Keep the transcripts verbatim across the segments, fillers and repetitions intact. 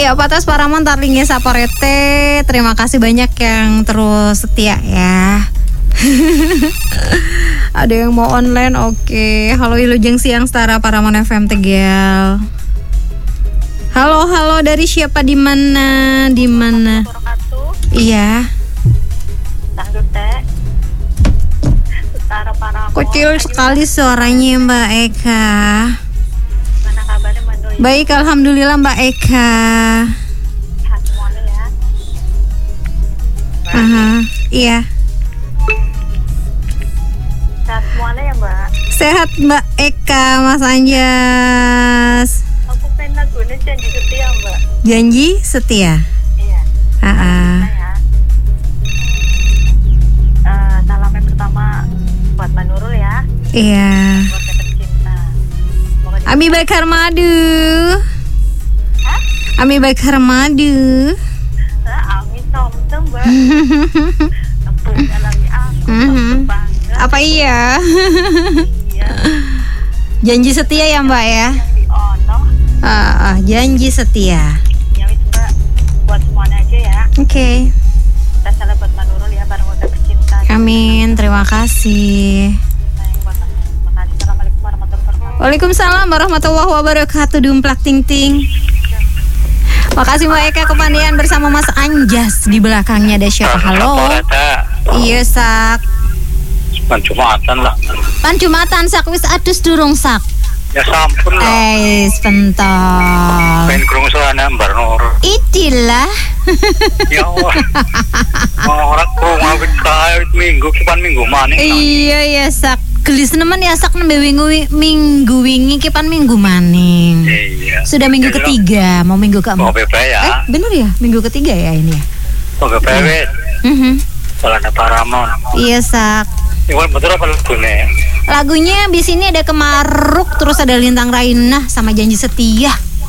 Iya, patas Paraman tarlingnya saparete. Terima kasih banyak yang terus setia ya. Ada yang mau online, oke. Halo Wilujeng Siang Setara Paraman F M Tegal. Halo, halo, dari siapa, di mana? Di mana? Iya. Kecil sekali suaranya Mbak Eka. Mana kabarnya Mbak Doi? Baik, alhamdulillah Mbak Eka. Sehat semuanya ya. Aha, iya. Sehat semuanya ya Mbak. Sehat Mbak Eka, Mas Anjas. Aku pengen lagunya janji setia Mbak. Janji setia. Iya. Ah. Ya. Uh, salamnya pertama buat Mbak Nurul ya. Iya. Keluarga tercinta. Semoga di- Ami Bakar Madu. Hah? Ami Bakar Madu. Ah, Amin somtem Mbak. Tepungnya lagi aku. Mhm. Bangga. Apa iya? Iya. Janji setia ya Mbak ya. Yang di ono. Ah, ah, janji setia. Ya wis Mbak. Buat semuanya aja ya. Oke. Kita salam buat Mbak Nurul ya, bareng keluarga tercinta. Amin, terima kasih. Sayang buat aku. Makasih. Assalamualaikum warahmatullahi wabarakatuh. Waalaikumsalam warahmatullahi wabarakatuh. Dumplak ting ting. Makasih Mbak Eka kepandian bersama Mas Anjas. Di belakangnya ada siapa? Halo. Iya sak. Pan Jumatan lah. Pan Jumatan sak wis adus durung sak. Ya sampun lah. Eh, pentol. Pengen krungu suarane Mbak Nur. Itilah. Ya Allah. Orang krungu awit kae minggu kipan minggu maning. Iya ya sak. Gelis nemen ya sak nembe minggu minggu wingi kipan minggu maning. Iya. Sudah minggu ketiga, mau minggu keempat. Mau bebe ya. Eh, bener ya? Minggu ketiga ya ini ya. Mau bebe. Mhm. Balana Paramon. Iya sak. Iwan betul apa lagune? Lagunya di sini ada Kemaruk, terus ada Lintang Raina sama Janji Setia.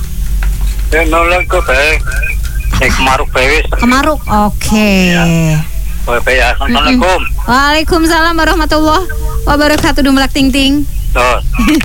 Ya nolak ke be. Eh Kemaruk be. Kemaruk, oke. Bebe ya. Assalamualaikum. Waalaikumsalam warahmatullahi wabarakatuh. Dumlak ting ting. Tuh.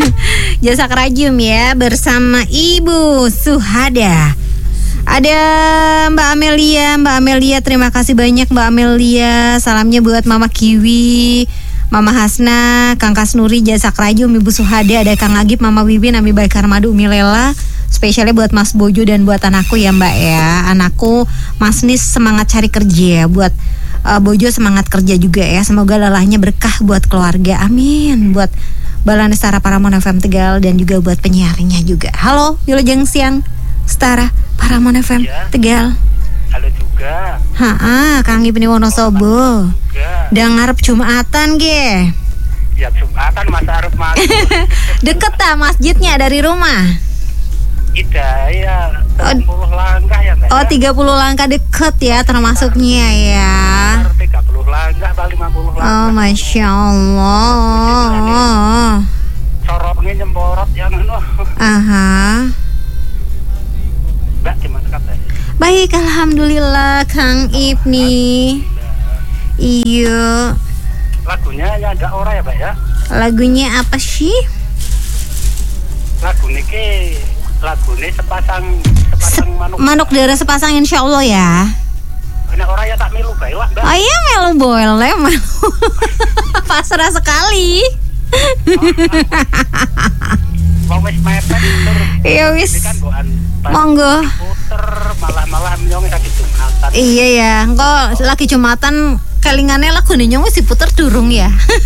Jasa Kerajum ya bersama Ibu Suhada. Ada Mbak Amelia, Mbak Amelia terima kasih banyak Mbak Amelia. Salamnya buat Mama Kiwi, Mama Hasna, Kang Kasnuri, Jasa Kerajum, Ibu Suhada, ada Kang Agib, Mama Wiwin, Ami Bakar Madu, Umi Lela. Spesialnya buat Mas Bojo dan buat anakku ya Mbak ya. Anakku Mas Nis semangat cari kerja, buat uh, Bojo semangat kerja juga ya. Semoga lelahnya berkah buat keluarga. Amin. Buat Balana Setara Paramon F M Tegal dan juga buat penyiarnya juga. Halo, Wilujeng Siang Setara Paramon F M Ya. Tegal. Halo juga. Ha, Kang Ibni Wonosobo. Juga. Dan ngarep Jumatan ge. Ya Jumatan Mas Arif Mas. Deket tak masjidnya dari rumah? Ida ya tiga puluh langkah ya Mbak. Oh, ya? tiga puluh langkah deket ya termasuknya ya. tiga puluh langkah atau lima puluh langkah. Oh, Masya Allah. Sorongnya nyemporot yang anu. Aha. Mbak gimana kabar? Baik, alhamdulillah Kang Ibni. Iya. Lagunya ya ada orang ya Mbak ya? Lagunya apa sih? Lagu niki lagu ini sepasang sepasang manuk. Manuk darah sepasang insya Allah ya. Nek orang ya tak milu bae lah Mbak. Oh iya, melu boleh melu. Pasrah sekali. Mau wis mepet tur. Iya wis. Ini kan goan Monggo. puter malah-malah nyong lagi Jumatan. Iya ya, engko lagi Jumatan kelingane lagu nyong wis diputer durung ya.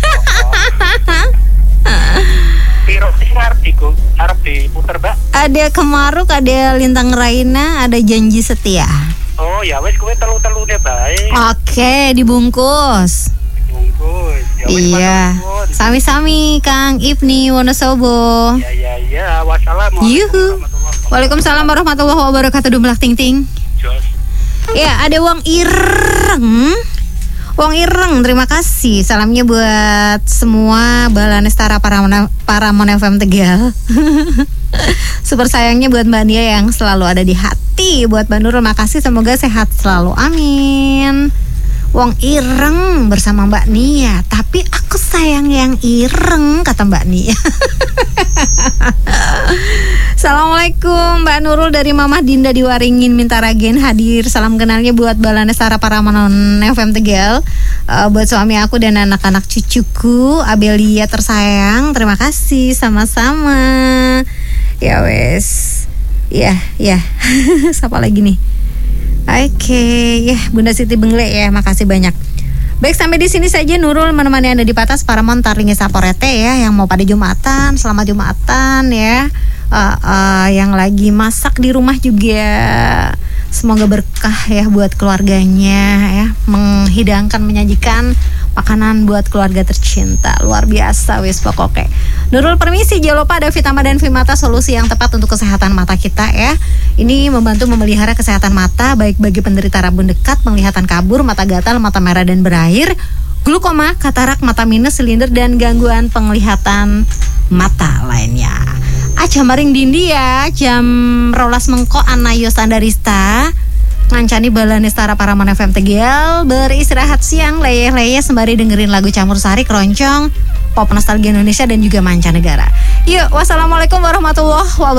Piro sih arep diku arep diputer Mbak? Ada Kemaruk, ada Lintang Raina, ada Janji Setia. Oh ya wis kowe telu-telu deh bae. Oke, dibungkus. Bungkus. Ya wis, Iya. matur nuwun. Sami-sami Kang Ibni Wonosobo. Ya ya ya. Wassalamualaikum Yuhu. warahmatullahi Waalaikumsalam warahmatullahi wabarakatuh. Dumlak ting ting. Jos. Ya, ada Wong Ireng. Wong Ireng, terima kasih. Salamnya buat semua Balana Setara Paramon, Paramon F M Tegal. Super sayangnya buat Mbak Nia yang selalu ada di hati. Buat Mbak Nurul, makasih. Semoga sehat selalu. Amin. Wong Ireng bersama Mbak Nia. Tapi aku sayang yang ireng, kata Mbak Nia. Assalamualaikum Mbak Nurul dari Mama Dinda di Waringin minta Ragen hadir. Salam kenalnya buat Balana Sara Paramanon F M Tegal, uh, buat suami aku dan anak-anak cucuku Abelia tersayang. Terima kasih, sama-sama. Ya wes. Ya, ya. Siapa lagi nih? Oke, ya Bunda Siti Bengle ya, makasih banyak. Baik, sampai di sini saja Nurul menemani Anda di Patas Paramount Tarlingi Saporete ya, yang mau pada Jumatan, selamat Jumatan ya. Uh, uh, yang lagi masak di rumah juga semoga berkah ya buat keluarganya ya, menghidangkan, menyajikan makanan buat keluarga tercinta. Luar biasa wis pokoknya. Nurul permisi, jangan lupa ada Vitama dan Vimata, solusi yang tepat untuk kesehatan mata kita ya. Ini membantu memelihara kesehatan mata baik bagi penderita rabun dekat, penglihatan kabur, mata gatal, mata merah dan berair, glukoma, katarak, mata minus, silinder dan gangguan penglihatan mata lainnya. Aja maring dindi ya, jam rolas mengko Anayo Standarista ngancani Balane Stara Paraman F M Tegal, beristirahat siang leyeh-leyeh sembari dengerin lagu campur sari, keroncong, pop nostalgia Indonesia dan juga mancanegara. Yuk, wassalamualaikum warahmatullahi wabarakatuh.